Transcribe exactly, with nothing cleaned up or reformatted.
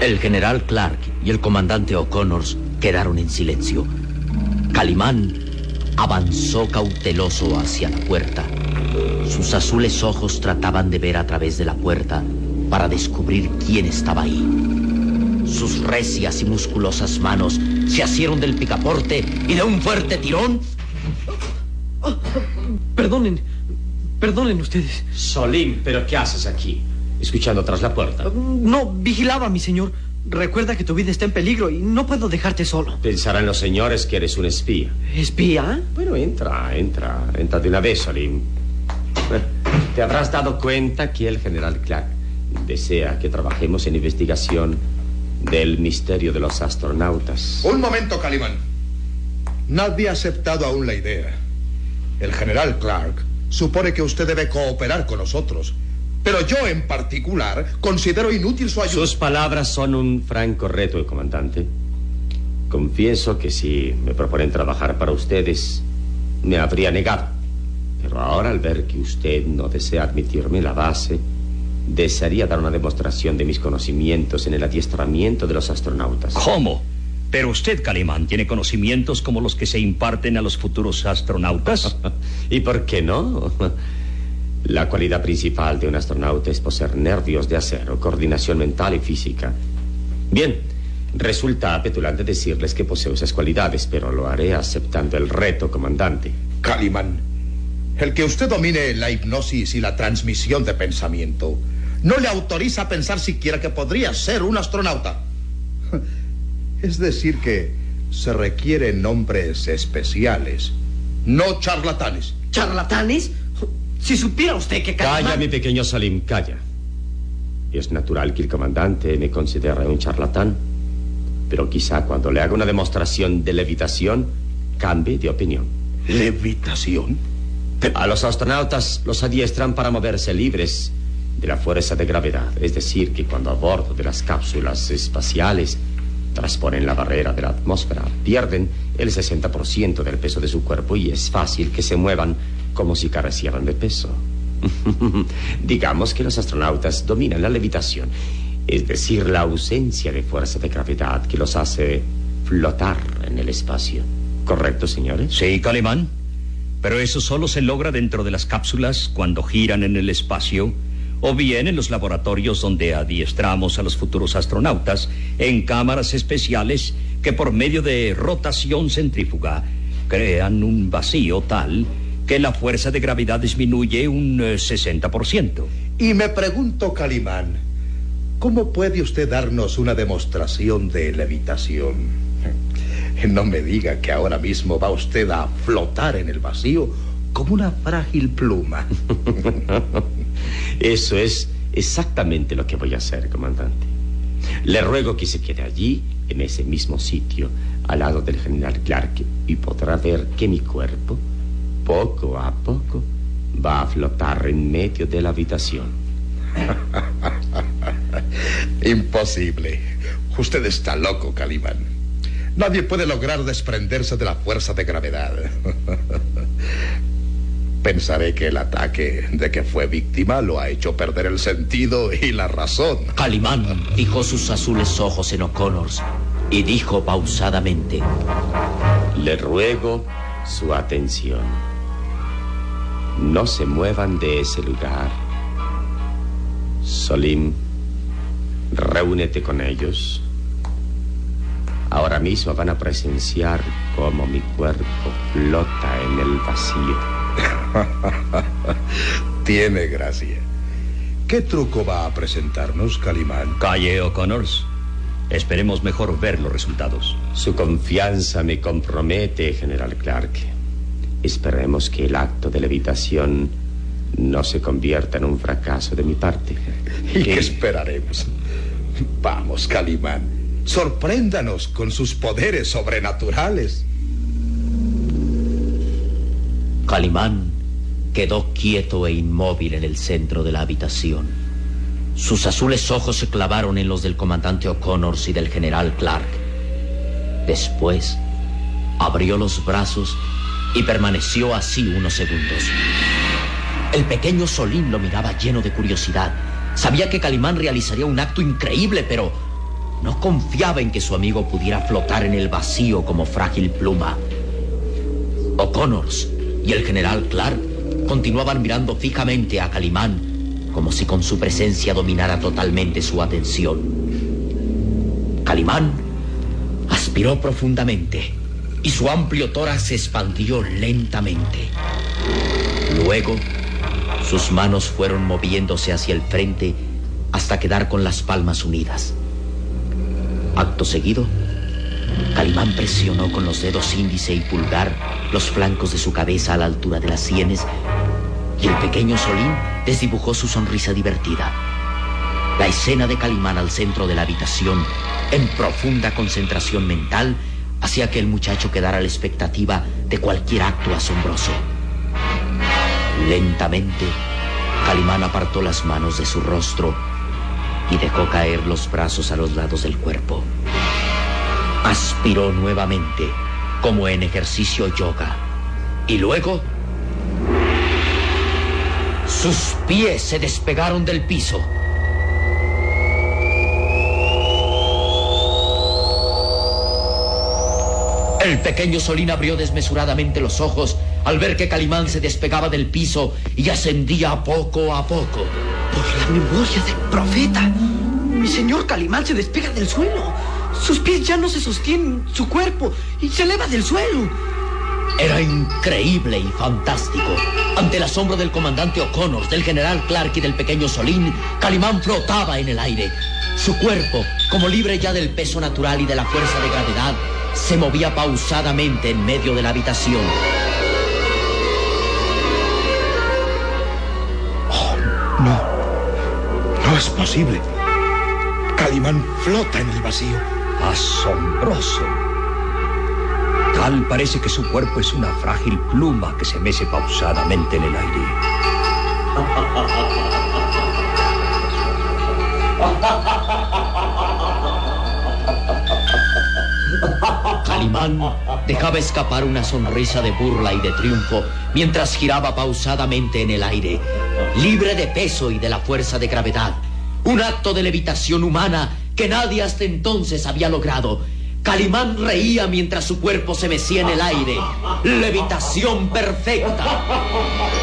El general Clark y el comandante O'Connor quedaron en silencio. Calimán avanzó cauteloso hacia la puerta. Sus azules ojos trataban de ver a través de la puerta para descubrir quién estaba ahí. Sus recias y musculosas manos se asieron del picaporte y de un fuerte tirón... Oh, perdonen, perdonen ustedes. Solim, ¿pero qué haces aquí? Escuchando tras la puerta. No, vigilaba, mi señor. Recuerda que tu vida está en peligro y no puedo dejarte solo. Pensarán los señores que eres un espía. ¿Espía? Bueno, entra, entra, entra de una vez, Solim. Te habrás dado cuenta que el general Clark desea que trabajemos en investigación del misterio de los astronautas. Un momento, Calimán. Nadie ha aceptado aún la idea. El general Clark supone que usted debe cooperar con nosotros, pero yo en particular considero inútil su ayuda. Sus palabras son un franco reto, comandante. Confieso que si me proponen trabajar para ustedes, me habría negado. Pero ahora, al ver que usted no desea admitirme en la base, desearía dar una demostración de mis conocimientos en el adiestramiento de los astronautas. ¿Cómo? ¿Pero usted, Calimán, tiene conocimientos como los que se imparten a los futuros astronautas? ¿Y por qué no? La cualidad principal de un astronauta es poseer nervios de acero, coordinación mental y física. Bien, resulta petulante decirles que poseo esas cualidades, pero lo haré aceptando el reto, comandante. Calimán, el que usted domine la hipnosis y la transmisión de pensamiento no le autoriza a pensar siquiera que podría ser un astronauta. Es decir que se requieren hombres especiales, no charlatanes. ¿Charlatanes? Si supiera usted que Calimán... Calla, mi pequeño Salim, calla. Es natural que el comandante me considere un charlatán, pero quizá cuando le haga una demostración de levitación, cambie de opinión. ¿Levitación? A los astronautas los adiestran para moverse libres de la fuerza de gravedad. Es decir, que cuando a bordo de las cápsulas espaciales trasponen la barrera de la atmósfera, pierden el sesenta por ciento del peso de su cuerpo y es fácil que se muevan como si carecieran de peso. Digamos que los astronautas dominan la levitación, es decir, la ausencia de fuerza de gravedad que los hace flotar en el espacio. ¿Correcto, señores? Sí, Calimán. Pero eso solo se logra dentro de las cápsulas cuando giran en el espacio, o bien en los laboratorios donde adiestramos a los futuros astronautas en cámaras especiales que por medio de rotación centrífuga crean un vacío tal que la fuerza de gravedad disminuye un eh, sesenta por ciento. Y me pregunto, Calimán, ¿cómo puede usted darnos una demostración de levitación? No me diga que ahora mismo va usted a flotar en el vacío como una frágil pluma. Eso es exactamente lo que voy a hacer, comandante. Le ruego que se quede allí, en ese mismo sitio, al lado del general Clark, y podrá ver que mi cuerpo, poco a poco, va a flotar en medio de la habitación. Imposible. Usted está loco, Calimán. Nadie puede lograr desprenderse de la fuerza de gravedad. Pensaré que el ataque de que fue víctima lo ha hecho perder el sentido y la razón. Calimán fijó sus azules ojos en O'Connor y dijo pausadamente: Le ruego su atención. No se muevan de ese lugar. Solim, reúnete con ellos. Ahora mismo van a presenciar cómo mi cuerpo flota en el vacío. Tiene gracia. ¿Qué truco va a presentarnos, Calimán? Calle O'Connor. Esperemos mejor ver los resultados. Su confianza me compromete, general Clark. Esperemos que el acto de levitación no se convierta en un fracaso de mi parte. ¿Y qué esperaremos? Vamos, Calimán. Sorpréndanos con sus poderes sobrenaturales. Calimán quedó quieto e inmóvil en el centro de la habitación. Sus azules ojos se clavaron en los del comandante O'Connor y del general Clark. Después, abrió los brazos y permaneció así unos segundos. El pequeño Solim lo miraba lleno de curiosidad. Sabía que Calimán realizaría un acto increíble, pero no confiaba en que su amigo pudiera flotar en el vacío como frágil pluma. O'Connors y el general Clark continuaban mirando fijamente a Calimán, como si con su presencia dominara totalmente su atención. Calimán aspiró profundamente y su amplio tórax se expandió lentamente. Luego, sus manos fueron moviéndose hacia el frente hasta quedar con las palmas unidas. Acto seguido, Calimán presionó con los dedos índice y pulgar los flancos de su cabeza a la altura de las sienes y el pequeño Solín desdibujó su sonrisa divertida. La escena de Calimán al centro de la habitación, en profunda concentración mental, hacía que el muchacho quedara a la expectativa de cualquier acto asombroso. Lentamente, Calimán apartó las manos de su rostro y dejó caer los brazos a los lados del cuerpo. Aspiró nuevamente, como en ejercicio yoga, y luego sus pies se despegaron del piso. El pequeño Solín abrió desmesuradamente los ojos al ver que Calimán se despegaba del piso y ascendía poco a poco. Por la memoria del profeta, mi señor Calimán se despega del suelo. Sus pies ya no se sostienen, su cuerpo, y se eleva del suelo. Era increíble y fantástico. Ante el asombro del comandante O'Connors, del general Clark y del pequeño Solín, Calimán flotaba en el aire. Su cuerpo, como libre ya del peso natural y de la fuerza de gravedad, se movía pausadamente en medio de la habitación. Oh, no. No es posible. Calimán flota en el vacío. Asombroso. Tal parece que su cuerpo es una frágil pluma que se mece pausadamente en el aire. Calimán dejaba escapar una sonrisa de burla y de triunfo mientras giraba pausadamente en el aire, libre de peso y de la fuerza de gravedad. Un acto de levitación humana que nadie hasta entonces había logrado. Calimán reía mientras su cuerpo se mecía en el aire. Levitación perfecta.